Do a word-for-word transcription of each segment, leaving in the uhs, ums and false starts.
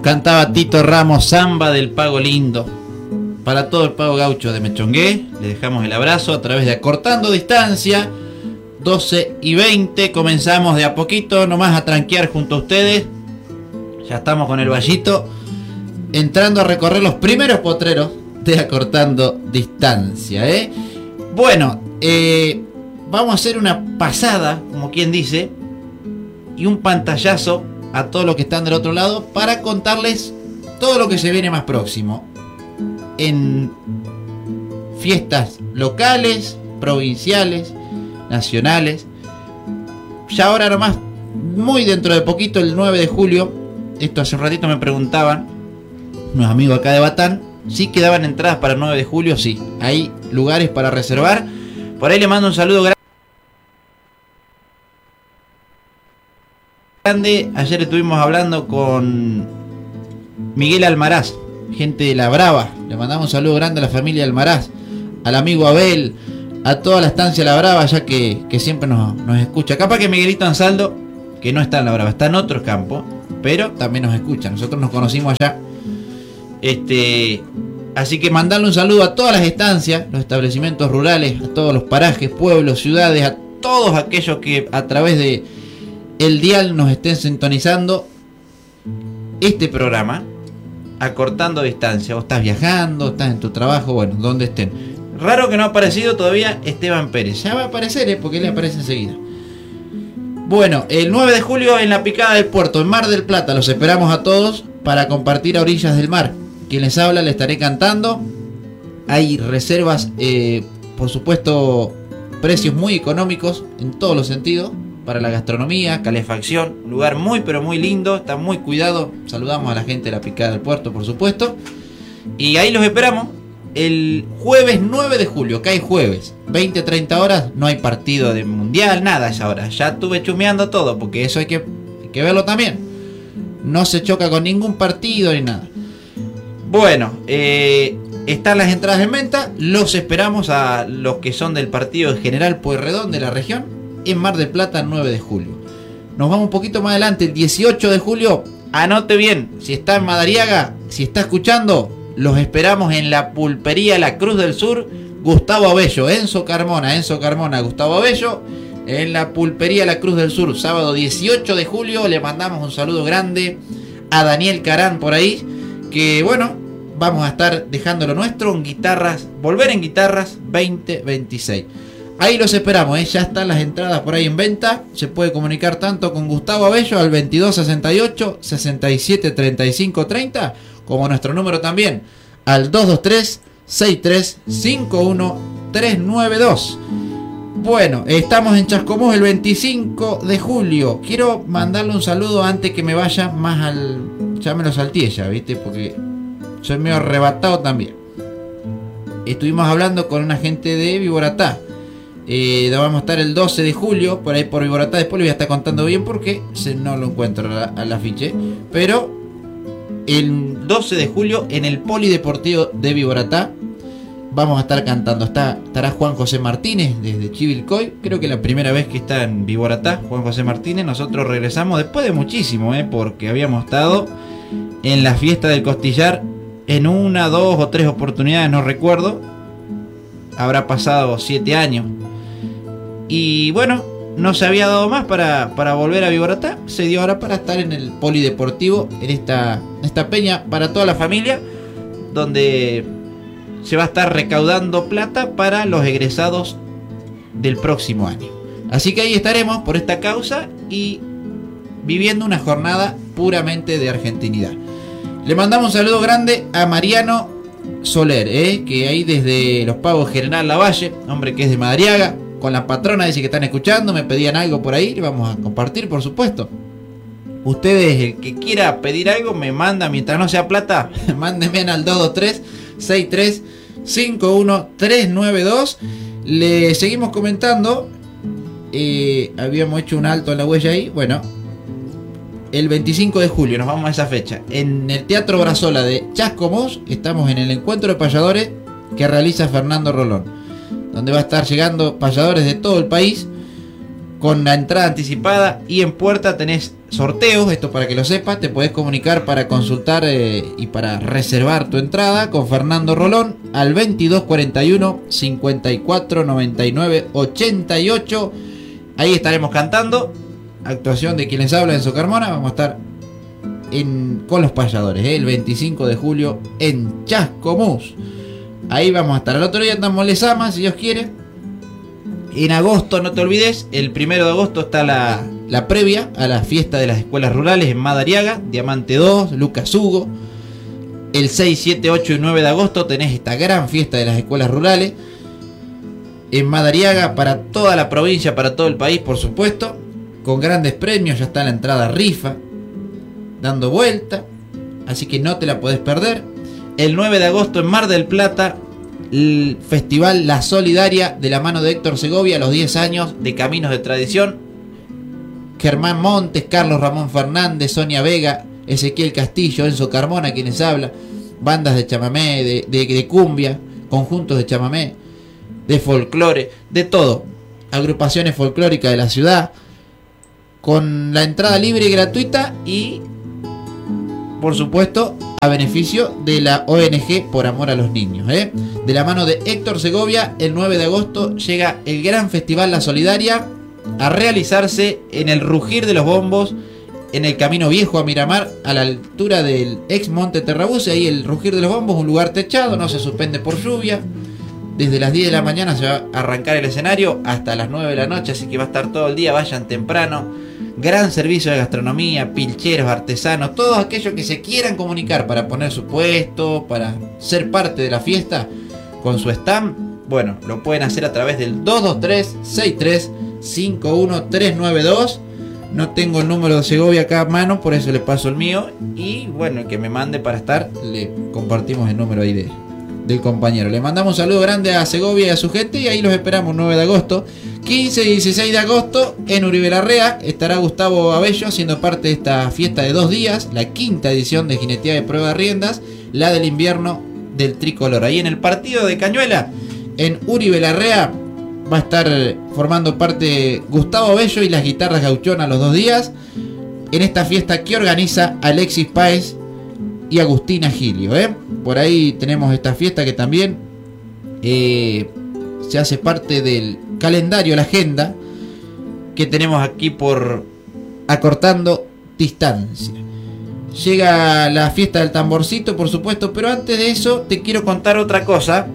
cantaba Tito Ramos, Samba del Pago Lindo. Para todo el Pago Gaucho de Mechongué, le dejamos el abrazo a través de Acortando Distancia. Doce y veinte, comenzamos de a poquito nomás a tranquear junto a ustedes. Ya estamos con el vallito, entrando a recorrer los primeros potreros de Acortando Distancia, ¿eh? Bueno, eh, vamos a hacer una pasada, como quien dice, y un pantallazo a todos los que están del otro lado para contarles todo lo que se viene más próximo en fiestas locales, provinciales, nacionales. Ya ahora nomás, muy dentro de poquito, el nueve de julio, esto hace un ratito me preguntaban unos amigos acá de Batán si quedaban entradas para el nueve de julio. Sí, hay lugares para reservar. Por ahí le mando un saludo grande. Ayer estuvimos hablando con Miguel Almaraz, gente de La Brava. Le mandamos un saludo grande a la familia Almaraz, al amigo Abel, a toda la estancia La Brava, ya que, que siempre nos, nos escucha. Capaz que Miguelito Ansaldo, que no está en La Brava, está en otro campo, pero también nos escucha. Nosotros nos conocimos allá. Este, así que mandarle un saludo a todas las estancias, los establecimientos rurales, a todos los parajes, pueblos, ciudades, a todos aquellos que a través de el dial nos estén sintonizando este programa, Acortando Distancia. O estás viajando, estás en tu trabajo, bueno, donde estén. Raro que no ha aparecido todavía Esteban Pérez. Ya va a aparecer, ¿eh? Porque él aparece enseguida. Bueno, el nueve de julio en la Picada del Puerto, en Mar del Plata, los esperamos a todos para compartir a orillas del mar. Quien les habla le estaré cantando. Hay reservas, eh, por supuesto, precios muy económicos en todos los sentidos. Para la gastronomía, calefacción, un lugar muy pero muy lindo, está muy cuidado. Saludamos a la gente de la Picada del Puerto, por supuesto. Y ahí los esperamos el jueves nueve de julio, que hay jueves, veinte a treinta horas, no hay partido de mundial, nada a esa hora. Ya estuve chumeando todo, porque eso hay que, hay que verlo también. No se choca con ningún partido ni nada. Bueno, eh, están las entradas en venta. Los esperamos a los que son del partido de General Pueyrredón de la región, en Mar del Plata, nueve de julio. Nos vamos un poquito más adelante, el dieciocho de julio. Anote bien, si está en Madariaga, si está escuchando, los esperamos en la pulpería La Cruz del Sur, Gustavo Abello, Enzo Carmona, Enzo Carmona, Gustavo Abello, en la pulpería La Cruz del Sur, sábado dieciocho de julio. Le mandamos un saludo grande a Daniel Carán por ahí, que bueno, vamos a estar dejando lo nuestro en guitarras, volver en guitarras veinte veintiséis. Ahí los esperamos, ¿eh? Ya están las entradas por ahí en venta. Se puede comunicar tanto con Gustavo Abello al veintidós sesenta y ocho, sesenta y siete treinta y cinco treinta, como nuestro número también al dos dos tres, seis tres cinco uno, tres nueve dos. Bueno, estamos en Chascomús el veinticinco de julio. Quiero mandarle un saludo antes que me vaya más al... Ya me lo salté ya, ¿viste? Porque soy medio arrebatado también. Estuvimos hablando con una gente de Viboratá. Eh, vamos a estar el doce de julio por ahí por Viboratá. Después le voy a estar contando bien porque se, no lo encuentro al afiche. Pero el doce de julio en el Polideportivo de Viboratá vamos a estar cantando. Está, estará Juan José Martínez desde Chivilcoy. Creo que la primera vez que está en Viboratá Juan José Martínez. Nosotros regresamos después de muchísimo, eh, porque habíamos estado en la fiesta del costillar en una, dos o tres oportunidades, no recuerdo. Habrá pasado siete años. Y bueno, no se había dado más para, para volver a Viboratá. Se dio ahora para estar en el Polideportivo, en esta, esta peña para toda la familia, donde se va a estar recaudando plata para los egresados del próximo año. Así que ahí estaremos por esta causa y viviendo una jornada puramente de argentinidad. Le mandamos un saludo grande a Mariano Soler, ¿eh? Que ahí desde Los Pagos General Lavalle, hombre que es de Madariaga, con la patrona dice que están escuchando, me pedían algo por ahí, le vamos a compartir, por supuesto. Ustedes, el que quiera pedir algo, me manda, mientras no sea plata, mándenme al dos dos tres, seis tres cinco uno, tres nueve dos. Le seguimos comentando, eh, habíamos hecho un alto en la huella ahí, bueno, el veinticinco de julio, nos vamos a esa fecha, en el Teatro Brazola de Chascomús, estamos en el encuentro de payadores que realiza Fernando Rolón, donde va a estar llegando payadores de todo el país con la entrada anticipada, y en puerta tenés sorteos, esto para que lo sepas, te podés comunicar para consultar eh, y para reservar tu entrada con Fernando Rolón al veintidós cuarenta y uno, cincuenta y cuatro noventa y nueve, ochenta y ocho. Ahí estaremos cantando, actuación de quienes hablan en Socarmona. Vamos a estar en, con los payadores, ¿eh? El veinticinco de julio en Chascomús. Ahí vamos a estar. El otro día estamos en Lezama, si Dios quiere. En agosto, no te olvides, el primero de agosto está la, la previa a la fiesta de las escuelas rurales en Madariaga, Diamante dos, Lucas Hugo. El seis, siete, ocho y nueve de agosto tenés esta gran fiesta de las escuelas rurales en Madariaga para toda la provincia, para todo el país, por supuesto, con grandes premios. Ya está la entrada rifa dando vuelta, así que no te la podés perder. El nueve de agosto en Mar del Plata, el festival La Solidaria de la mano de Héctor Segovia, los diez años de Caminos de Tradición. Germán Montes, Carlos Ramón Fernández, Sonia Vega, Ezequiel Castillo, Enzo Carmona, quienes hablan, bandas de chamamé, de, de, de cumbia, conjuntos de chamamé, de folclore, de todo, agrupaciones folclóricas de la ciudad, con la entrada libre y gratuita y, por supuesto, a beneficio de la O N G Por Amor a los Niños, ¿eh? De la mano de Héctor Segovia, el nueve de agosto llega el gran festival La Solidaria a realizarse en el Rugir de los Bombos, en el Camino Viejo a Miramar, a la altura del ex Monte Terrabuse. Ahí el Rugir de los Bombos, un lugar techado, no se suspende por lluvia. Desde las diez de la mañana se va a arrancar el escenario hasta las nueve de la noche, así que va a estar todo el día, vayan temprano. Gran servicio de gastronomía, pilcheros, artesanos, todos aquellos que se quieran comunicar para poner su puesto, para ser parte de la fiesta con su stand. Bueno, lo pueden hacer a través del dos dos tres, seis tres cinco uno tres nueve dos. No tengo el número de Segovia acá a mano, por eso le paso el mío. Y bueno, el que me mande para estar, le compartimos el número ahí de, del compañero. Le mandamos un saludo grande a Segovia y a su gente, y ahí los esperamos nueve de agosto. quince y dieciséis de agosto en Uribe Larrea estará Gustavo Abello siendo parte de esta fiesta de dos días, la quinta edición de Jineteada de Prueba de Riendas, la del invierno del tricolor. Ahí en el partido de Cañuela, en Uribe Larrea, va a estar formando parte Gustavo Abello y las guitarras gauchonas los dos días, en esta fiesta que organiza Alexis Páez y Agustina Gilio, ¿eh? Por ahí tenemos esta fiesta que también eh, se hace parte del calendario, la agenda que tenemos aquí por Acortando Distancia. Llega la fiesta del tamborcito, por supuesto, pero antes de eso te quiero contar otra cosa,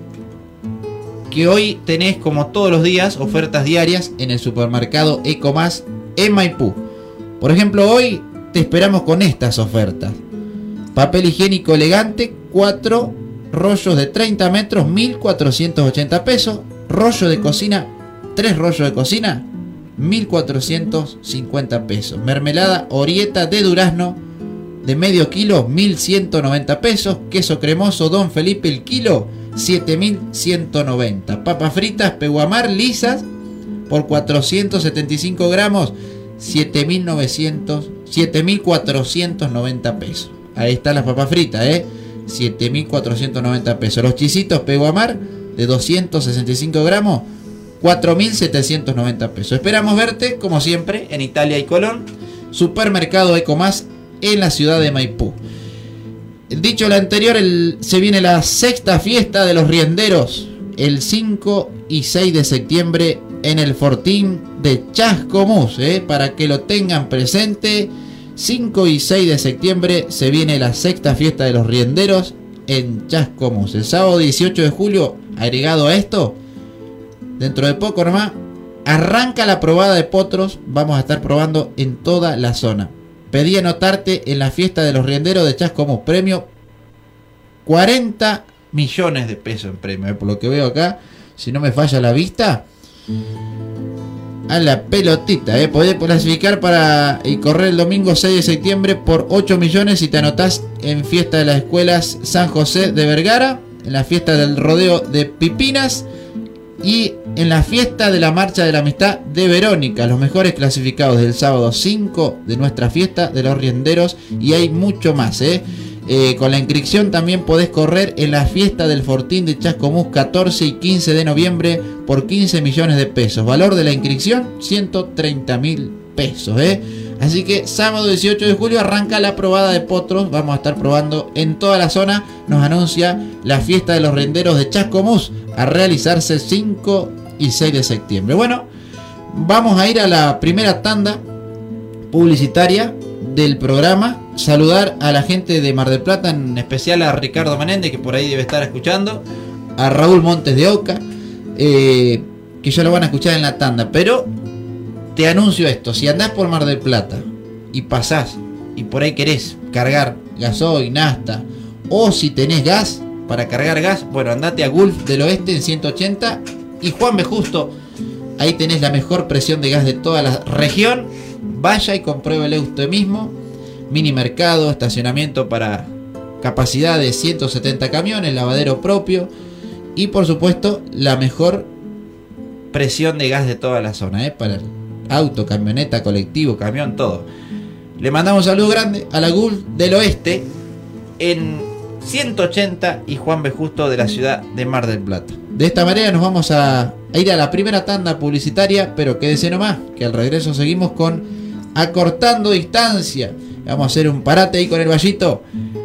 que hoy tenés, como todos los días, ofertas diarias en el supermercado Ecomás en Maipú. Por ejemplo, hoy te esperamos con estas ofertas: papel higiénico elegante, cuatro rollos de treinta metros, mil cuatrocientos ochenta pesos. Rollo de cocina, tres rollos de cocina, mil cuatrocientos cincuenta pesos. Mermelada Orieta de durazno de medio kilo, mil ciento noventa pesos. Queso cremoso Don Felipe el kilo, siete mil ciento noventa. Papas fritas Peguamar lisas por cuatrocientos setenta y cinco gramos, siete mil novecientos, siete mil cuatrocientos noventa pesos. Ahí están las papas fritas, ¿eh? siete mil cuatrocientos noventa pesos. Los chisitos Peguamar de doscientos sesenta y cinco gramos, cuatro mil setecientos noventa pesos. Esperamos verte, como siempre, en Italia y Colón. Supermercado Ecomás en la ciudad de Maipú. Dicho lo anterior, el, se viene la sexta fiesta de los rienderos el cinco y seis de septiembre en el Fortín de Chascomús, ¿eh? Para que lo tengan presente. cinco y seis de septiembre se viene la sexta fiesta de los rienderos en Chascomús. El sábado dieciocho de julio, agregado a esto, dentro de poco nomás, arranca la probada de potros. Vamos a estar probando en toda la zona. Pedí anotarte en la fiesta de los rienderos de Chascomús. Premio cuarenta millones de pesos en premio, ¿eh? Por lo que veo acá, si no me falla la vista, a la pelotita, ¿eh? Podés clasificar para y correr el domingo seis de septiembre por ocho millones si te anotás en fiesta de las escuelas San José de Vergara, en la fiesta del rodeo de Pipinas y en la fiesta de la marcha de la amistad de Verónica. Los mejores clasificados del sábado cinco de nuestra fiesta de los rienderos, y hay mucho más, ¿eh? Eh, con la inscripción también podés correr en la fiesta del Fortín de Chascomús catorce y quince de noviembre por quince millones de pesos. Valor de la inscripción ciento treinta mil pesos, ¿eh? Así que sábado dieciocho de julio arranca la probada de potros. Vamos a estar probando en toda la zona. Nos anuncia la fiesta de los renderos de Chascomús a realizarse cinco y seis de septiembre. Bueno, vamos a ir a la primera tanda publicitaria del programa. Saludar a la gente de Mar del Plata, en especial a Ricardo Menéndez, que por ahí debe estar escuchando, a Raúl Montes de Oca, eh, que ya lo van a escuchar en la tanda. Pero te anuncio esto: si andás por Mar del Plata y pasás y por ahí querés cargar gasoil, nafta, o si tenés gas para cargar gas, bueno, andate a Gulf del Oeste en ciento ochenta y Juan B. Justo. Ahí tenés la mejor presión de gas de toda la región. Vaya y compruébele usted mismo. Mini mercado, estacionamiento para capacidad de ciento setenta camiones, lavadero propio y por supuesto la mejor presión de gas de toda la zona, ¿eh? Para el auto, camioneta, colectivo, camión, todo. Le mandamos un saludo grande a la Gulf del Oeste en ciento ochenta y Juan B. Justo de la ciudad de Mar del Plata. De esta manera nos vamos a, a ir a la primera tanda publicitaria, pero quédese nomás, que al regreso seguimos con Acortando Distancia. Vamos a hacer un parate ahí con el vallito